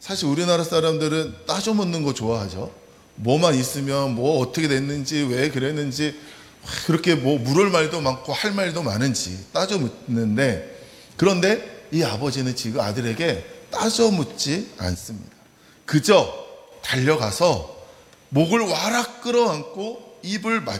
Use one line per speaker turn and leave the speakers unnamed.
사실 우리나라 사람들은 따져 묻는 거 좋아하죠. 뭐만 있으면 뭐 어떻게 됐는지, 왜 그랬는지, 그렇게 뭐 물을 말도 많고 할 말도 많은지 따져 묻는데, 그런데 이 아버지는 지금 아들에게 따져 묻지 않습니다. 그저 달려가서 목을 와락 끌어안고 입을